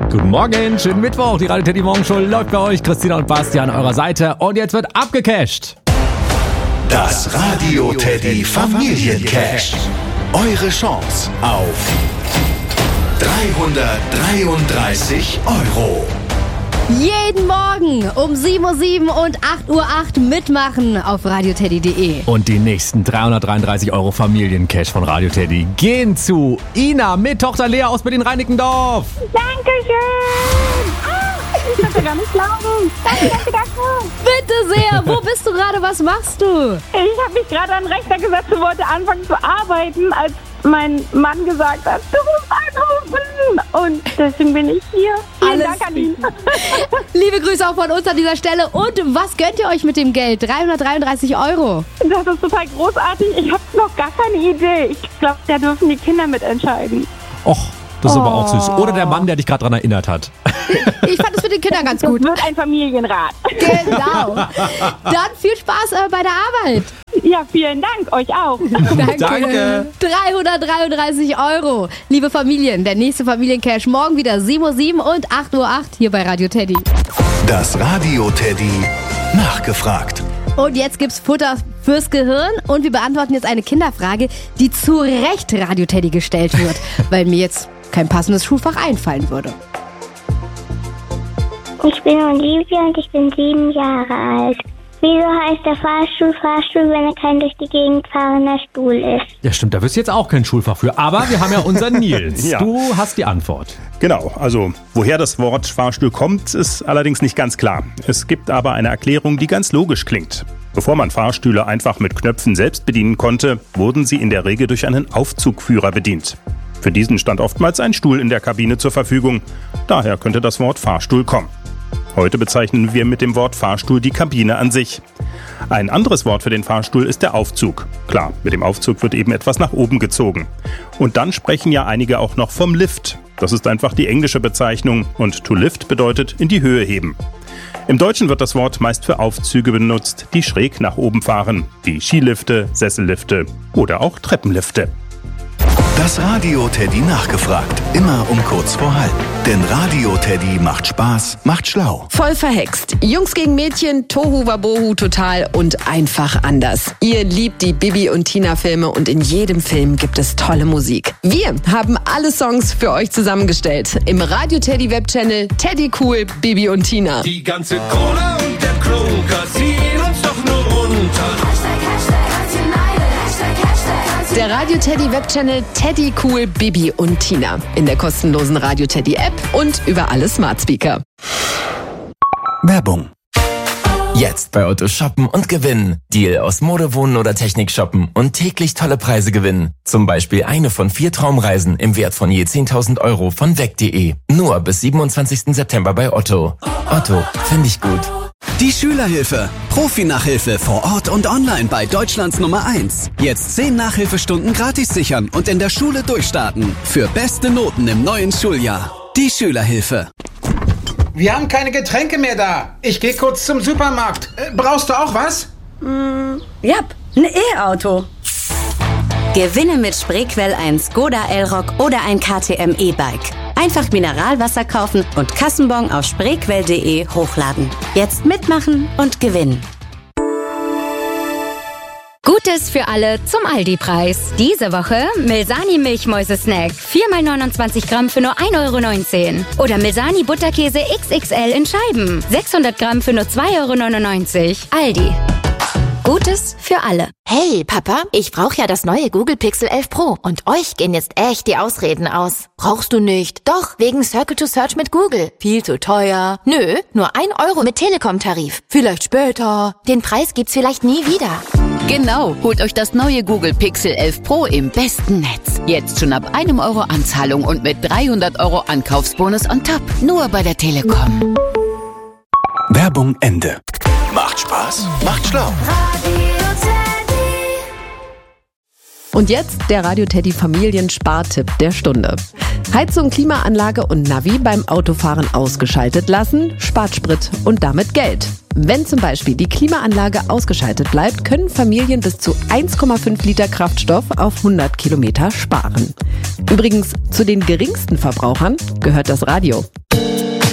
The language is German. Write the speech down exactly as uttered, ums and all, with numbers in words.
Guten Morgen, schönen Mittwoch. Die Radio Teddy Morgenshow läuft bei euch. Christina und Basti an eurer Seite. Und jetzt wird abgecasht. Das Radio Teddy Familiencash. Eure Chance auf dreihundertdreiunddreißig Euro. Jeden Morgen um sieben Uhr sieben und acht Uhr acht mitmachen auf radio teddy punkt de. Und die nächsten dreihundertdreiunddreißig Euro Familiencash von Radio Teddy gehen zu Ina mit Tochter Lea aus Berlin-Reinickendorf. Dankeschön. Ah, ich kann es gar nicht glauben. Danke, danke, danke. Bitte sehr. Wo bist du gerade? Was machst du? Ich habe mich gerade an den Rechner gesetzt und wollte anfangen zu arbeiten, als mein Mann gesagt hat, du musst anrufen. Und deswegen bin ich hier. Vielen Alles Dank an ihn. Liebe Grüße auch von uns an dieser Stelle. Und was gönnt ihr euch mit dem Geld? dreihundertdreiunddreißig Euro. Das ist total großartig. Ich habe noch gar keine Idee. Ich glaube, da dürfen die Kinder mitentscheiden. Och, das ist Oh. aber auch süß. Oder der Mann, der dich gerade daran erinnert hat. Ich fand es für den Kindern ganz Das gut. wird ein Familienrat. Genau. Dann viel Spaß äh, bei der Arbeit. Ja, vielen Dank. Euch auch. Danke. Danke. dreihundertdreiunddreißig Euro. Liebe Familien, der nächste Familiencash morgen wieder sieben Uhr sieben und acht Uhr acht hier bei Radio Teddy. Das Radio Teddy nachgefragt. Und jetzt gibt's Futter fürs Gehirn und wir beantworten jetzt eine Kinderfrage, die zu Recht Radio Teddy gestellt wird, weil mir jetzt kein passendes Schulfach einfallen würde. Ich bin Olivia und ich bin sieben Jahre alt. Wieso heißt der Fahrstuhl Fahrstuhl, wenn er kein durch die Gegend fahrender Stuhl ist? Ja, stimmt, da wirst du jetzt auch kein Schulfach für. Aber wir haben ja unseren Nils. Ja. Du hast die Antwort. Genau, also woher das Wort Fahrstuhl kommt, ist allerdings nicht ganz klar. Es gibt aber eine Erklärung, die ganz logisch klingt. Bevor man Fahrstühle einfach mit Knöpfen selbst bedienen konnte, wurden sie in der Regel durch einen Aufzugführer bedient. Für diesen stand oftmals ein Stuhl in der Kabine zur Verfügung. Daher könnte das Wort Fahrstuhl kommen. Heute bezeichnen wir mit dem Wort Fahrstuhl die Kabine an sich. Ein anderes Wort für den Fahrstuhl ist der Aufzug. Klar, mit dem Aufzug wird eben etwas nach oben gezogen. Und dann sprechen ja einige auch noch vom Lift. Das ist einfach die englische Bezeichnung und to lift bedeutet in die Höhe heben. Im Deutschen wird das Wort meist für Aufzüge benutzt, die schräg nach oben fahren, wie Skilifte, Sessellifte oder auch Treppenlifte. Das Radio Teddy nachgefragt. Immer um kurz vor halb. Denn Radio Teddy macht Spaß, macht schlau. Voll verhext. Jungs gegen Mädchen, Tohu Wabohu total und einfach anders. Ihr liebt die Bibi und Tina Filme und in jedem Film gibt es tolle Musik. Wir haben alle Songs für euch zusammengestellt. Im Radio Teddy Webchannel Teddy Cool, Bibi und Tina. Die ganze Kohle und der Klunker ziehen uns doch nur runter. Der Radio Teddy Webchannel Teddy Cool, Bibi und Tina. In der kostenlosen Radio Teddy App und über alle Smart Speaker. Werbung. Jetzt bei Otto shoppen und gewinnen. Deal aus Mode, Wohnen oder Technik shoppen und täglich tolle Preise gewinnen. Zum Beispiel eine von vier Traumreisen im Wert von je zehntausend Euro von weg punkt de. Nur bis siebenundzwanzigsten September bei Otto. Otto, finde ich gut. Die Schülerhilfe. Profi-Nachhilfe vor Ort und online bei Deutschlands Nummer eins. Jetzt zehn Nachhilfestunden gratis sichern und in der Schule durchstarten. Für beste Noten im neuen Schuljahr. Die Schülerhilfe. Wir haben keine Getränke mehr da. Ich gehe kurz zum Supermarkt. Äh, brauchst du auch was? Mm, ja, ein E-Auto. Gewinne mit Spreequell ein Skoda Elrock oder ein K T M E-Bike. Einfach Mineralwasser kaufen und Kassenbon auf spreequell punkt de hochladen. Jetzt mitmachen und gewinnen. Gutes für alle zum Aldi-Preis. Diese Woche Milsani Milchmäuse-Snack. vier mal neunundzwanzig Gramm für nur ein Euro neunzehn. Oder Milsani Butterkäse X X L in Scheiben. sechshundert Gramm für nur zwei Euro neunundneunzig. Aldi. Gutes für alle. Hey, Papa, ich brauche ja das neue Google Pixel elf Pro und euch gehen jetzt echt die Ausreden aus. Brauchst du nicht? Doch, wegen Circle to Search mit Google. Viel zu teuer. Nö, nur ein Euro mit Telekom-Tarif. Vielleicht später. Den Preis gibt's vielleicht nie wieder. Genau, holt euch das neue Google Pixel elf Pro im besten Netz. Jetzt schon ab einem Euro Anzahlung und mit dreihundert Euro Ankaufsbonus on top. Nur bei der Telekom. Werbung Ende. Macht Spaß, macht schlau. Und jetzt der Radio Teddy Familienspartipp der Stunde. Heizung, Klimaanlage und Navi beim Autofahren ausgeschaltet lassen, spart Sprit und damit Geld. Wenn zum Beispiel die Klimaanlage ausgeschaltet bleibt, können Familien bis zu eins Komma fünf Liter Kraftstoff auf hundert Kilometer sparen. Übrigens, zu den geringsten Verbrauchern gehört das Radio.